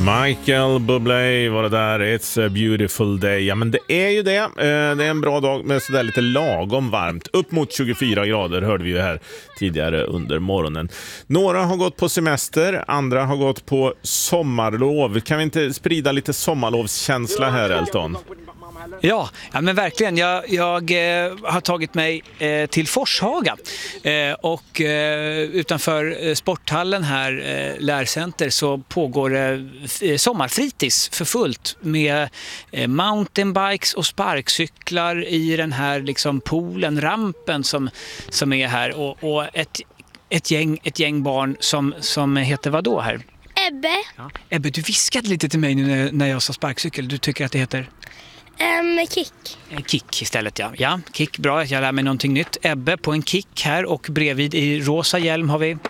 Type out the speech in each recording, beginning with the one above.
Michael Bublé var det där. It's a beautiful day. Ja, men det är ju det. Det är en bra dag med sådär lite lagom varmt. Upp mot 24 grader hörde vi ju här tidigare under morgonen. Några har gått på semester, andra har gått på sommarlov. Kan vi inte sprida lite sommarlovskänsla här, Elton? Ja, men verkligen. Jag har tagit mig till Forshaga och utanför sporthallen här, lärcenter, så pågår sommarfritids för fullt med mountainbikes och sparkcyklar i den här liksom poolen, rampen som är här, och ett gäng barn som heter vad då här? Ebbe. Ja. Ebbe, du viskade lite till mig nu när jag sa sparkcykel. Du tycker att det heter? Kick. Kick istället, ja. Ja, kick, bra. Jag lär mig någonting nytt. Ebbe på en kick här, och bredvid i rosa hjälm har vi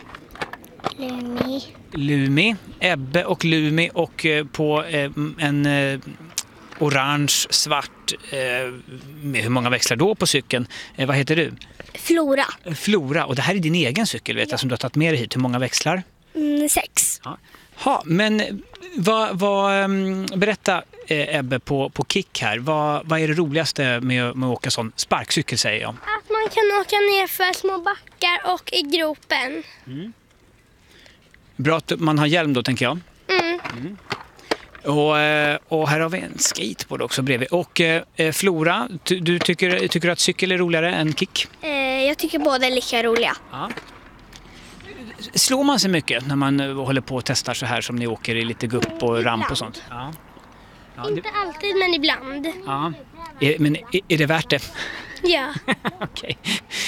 Lumi. Ebbe och Lumi, och på en orange, svart, med hur många växlar då på cykeln? Vad heter du? Flora, och det här är din egen cykel, vet jag, som du har tagit med dig hit. Hur många växlar? 6. Ja, men berätta, Ebbe, på kick här. Vad är det roligaste med att åka sån sparkcykel, säger jag? Att man kan åka ner för små backar och i gropen. Mm. Bra att man har hjälm då, tänker jag. Mm. Och här har vi en skateboard också bredvid. Och Flora, du tycker att cykel är roligare än kick? Jag tycker båda är lika roliga. Ja. Slår man sig mycket när man håller på och testar så här som ni åker i lite gupp och ramp och sånt? Ja. Inte alltid, men ibland. Ja. Men är det värt det? Ja. Okej.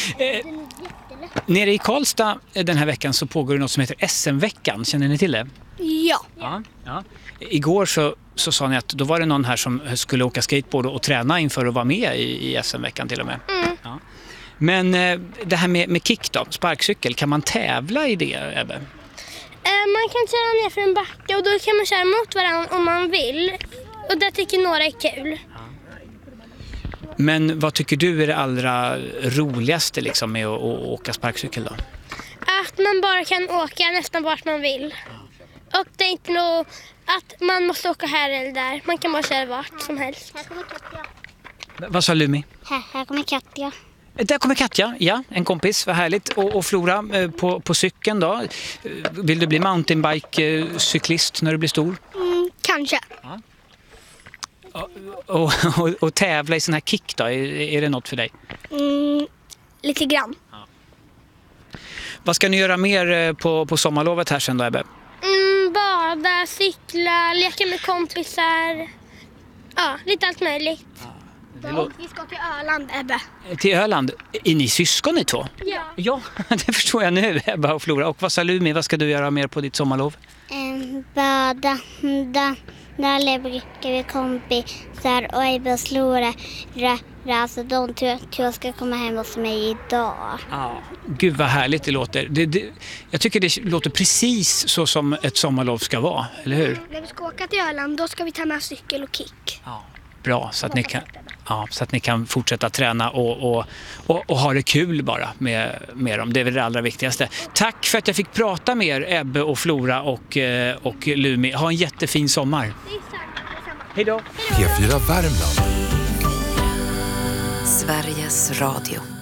Nere i Karlstad den här veckan så pågår det något som heter SM-veckan. Känner ni till det? Ja. Igår så sa ni att då var det någon här som skulle åka skateboard och träna inför att vara med i SM-veckan till och med. Ja. Men det här med kick då, sparkcykel, kan man tävla i det, Ebbe? Man kan köra ner för en backe, och då kan man köra mot varandra om man vill. Och det tycker några är kul. Men vad tycker du är det allra roligaste liksom med att åka sparkcykel då? Att man bara kan åka nästan vart man vill. Och det är inte nog att man måste åka här eller där. Man kan bara köra vart som helst. Här kommer Katja. Vad sa Lumi? Här kommer Katja. Där kommer Katja, ja, en kompis, vad härligt. Och Flora, på cykeln då? Vill du bli mountainbike-cyklist när du blir stor? Kanske. Ja. Och tävla i sån här kick då, är det något för dig? Lite grann. Ja. Vad ska ni göra mer på sommarlovet här sen då, Ebbe? Bada, cykla, leka med kompisar. Ja, lite allt möjligt. Vi ska till Öland, Ebbe. Till Öland? Är ni syskon ni två? Ja, det förstår jag nu, Ebba och Flora. Och vad sa Lumi, vad ska du göra mer på ditt sommarlov? Bada, där brukar vi kompisar, och Ebbe och Flora. Alltså de två ska komma hem hos mig idag. Ja, gud vad härligt det låter. Jag tycker det låter precis så som ett sommarlov ska vara, eller hur? När vi ska åka till Öland, då ska vi ta med cykel och kick. Ja, bra, så att ni kan fortsätta träna och ha det kul bara med dem. Det är väl det allra viktigaste. Tack för att jag fick prata med er, Ebbe och Flora och Lumi. Ha en jättefin sommar. Hej då. P4 Värmland. Sveriges Radio.